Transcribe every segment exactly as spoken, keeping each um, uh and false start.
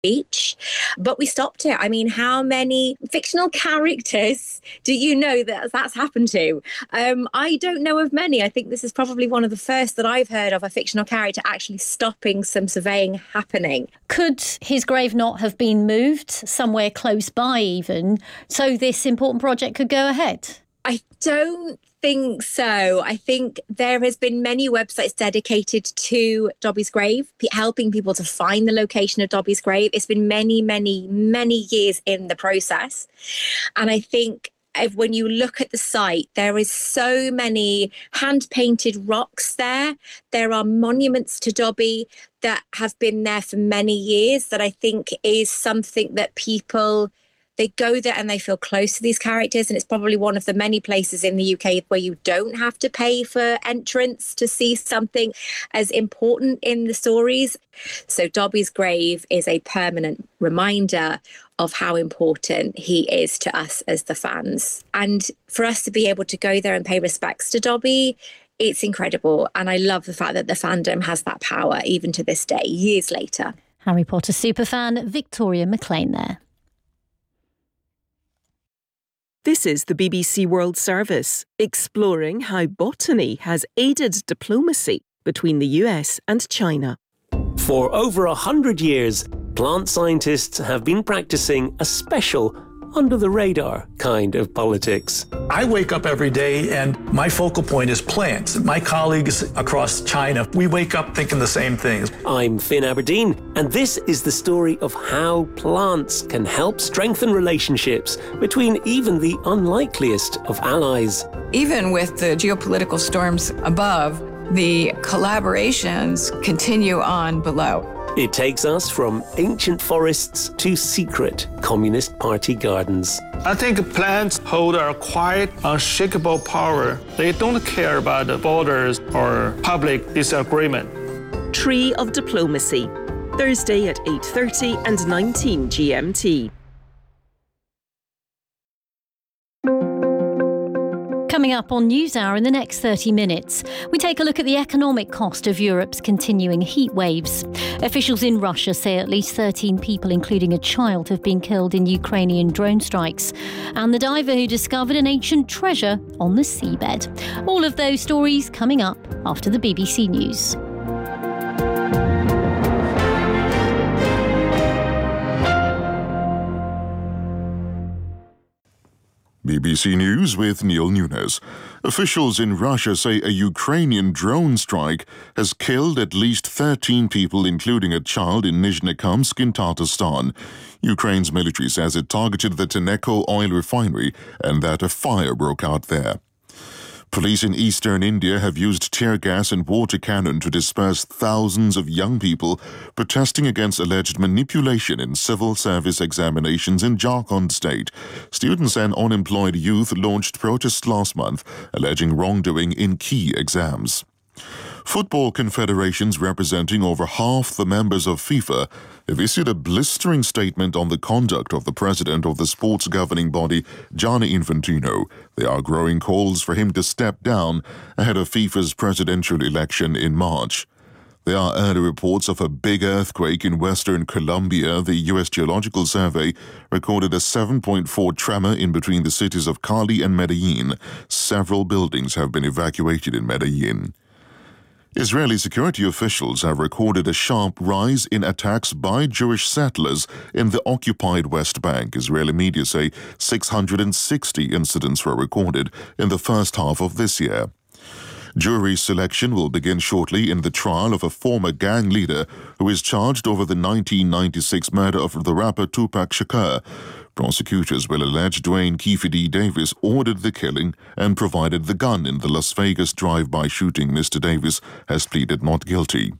beach, but we stopped it. I mean, how many fictional characters do you know that that's happened to? Um, I don't know of many. I think this is probably one of the first that I've heard of a fictional character actually stopping some surveying happening. Could his grave not have been moved somewhere close by even, so this important project could go ahead? I don't think so. I think there has been many websites dedicated to Dobby's grave, helping people to find the location of Dobby's grave. It's been many, many, many years in the process. And I think if, when you look at the site, there is so many hand-painted rocks there. There are monuments to Dobby that have been there for many years that I think is something that people... They go there and they feel close to these characters, and it's probably one of the many places in the U K where you don't have to pay for entrance to see something as important in the stories. So Dobby's grave is a permanent reminder of how important he is to us as the fans. And for us to be able to go there and pay respects to Dobby, it's incredible. And I love the fact that the fandom has that power even to this day, years later. Harry Potter superfan Victoria McLean there. This is the B B C World Service, exploring how botany has aided diplomacy between the U S and China. For over a hundred years, plant scientists have been practicing a special, under-the-radar kind of politics. I wake up every day and my focal point is plants. My colleagues across China, we wake up thinking the same things. I'm Finn Aberdeen, and this is the story of how plants can help strengthen relationships between even the unlikeliest of allies. Even with the geopolitical storms above, the collaborations continue on below. It takes us from ancient forests to secret Communist Party gardens. I think plants hold a quiet, unshakable power. They don't care about the borders or public disagreement. Tree of Diplomacy, Thursday at eight thirty and nineteen G M T. Coming up on NewsHour in the next thirty minutes, we take a look at the economic cost of Europe's continuing heat waves. Officials in Russia say at least thirteen people, including a child, have been killed in Ukrainian drone strikes. And the diver who discovered an ancient treasure on the seabed. All of those stories coming up after the B B C News. B B C News with Neil Nunes. Officials in Russia say a Ukrainian drone strike has killed at least thirteen people, including a child, in Nizhnekamsk in Tatarstan. Ukraine's military says it targeted the Tenneco oil refinery and that a fire broke out there. Police in eastern India have used tear gas and water cannon to disperse thousands of young people protesting against alleged manipulation in civil service examinations in Jharkhand state. Students and unemployed youth launched protests last month alleging wrongdoing in key exams. Football confederations representing over half the members of FIFA have issued a blistering statement on the conduct of the president of the sports governing body, Gianni Infantino. There are growing calls for him to step down ahead of FIFA's presidential election in March. There are early reports of a big earthquake in western Colombia. The U S Geological Survey recorded a seven point four tremor in between the cities of Cali and Medellin. Several buildings have been evacuated in Medellin. Israeli security officials have recorded a sharp rise in attacks by Jewish settlers in the occupied West Bank. Israeli media say six hundred sixty incidents were recorded in the first half of this year. Jury selection will begin shortly in the trial of a former gang leader who is charged over the nineteen ninety-six murder of the rapper Tupac Shakur. Prosecutors will allege Dwayne Keefe D. Davis ordered the killing and provided the gun in the Las Vegas drive-by shooting. Mister Davis has pleaded not guilty.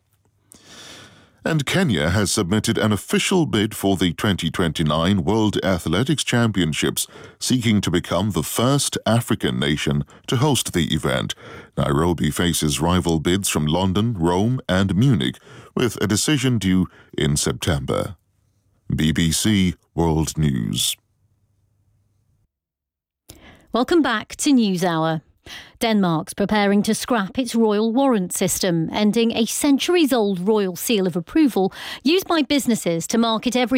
And Kenya has submitted an official bid for the twenty twenty-nine World Athletics Championships, seeking to become the first African nation to host the event. Nairobi faces rival bids from London, Rome, and Munich, with a decision due in September. B B C World News. Welcome back to NewsHour. Denmark's preparing to scrap its royal warrant system, ending a centuries-old royal seal of approval used by businesses to market everything